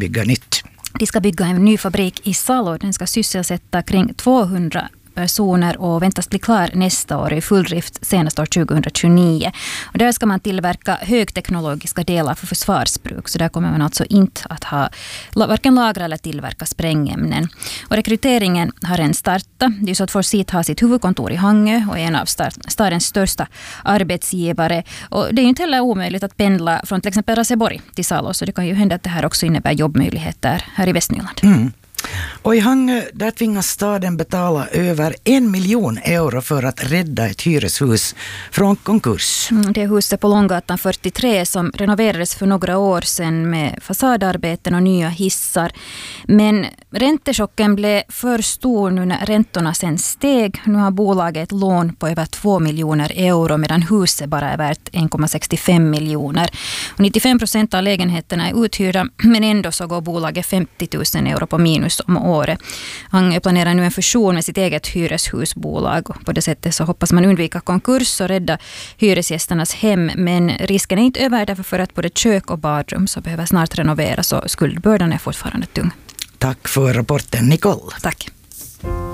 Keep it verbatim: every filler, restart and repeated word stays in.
bygga nytt. De ska bygga en ny fabrik i Salo. Den ska sysselsätta kring tvåhundra personer och väntas bli klar nästa år i full drift senast år tjugohundratjugonio. Och där ska man tillverka högteknologiska delar för försvarsbruk, så där kommer man alltså inte att ha varken lagra eller tillverka sprängämnen. Och rekryteringen har än startat. Det är så att Forsit har sitt huvudkontor i Hangö och är en av stadens största arbetsgivare. Och det är ju inte heller omöjligt att pendla från till exempel Raseborg till Salo, så det kan ju hända att det här också innebär jobbmöjligheter här i Västnyland. Mm. Och i Hangö, där tvingas staden betala över en miljon euro för att rädda ett hyreshus från konkurs. Mm, det är huset på Långgatan fyrtiotre som renoverades för några år sedan med fasadarbeten och nya hissar. Men räntechocken blev för stor nu när räntorna sen steg. Nu har bolaget ett lån på över två miljoner euro medan huset bara är värt en komma sextiofem miljoner. Och nittiofem procent av lägenheterna är uthyrda, men ändå så går bolaget femtio tusen euro på minus om året. Han planerar nu en fusion med sitt eget hyreshusbolag. På det sättet så hoppas man undvika konkurs och rädda hyresgästernas hem. Men risken är inte över, därför för att både kök och badrum så behöver snart renoveras och skuldbördan är fortfarande tung. Tack för rapporten, Nicole. Tack.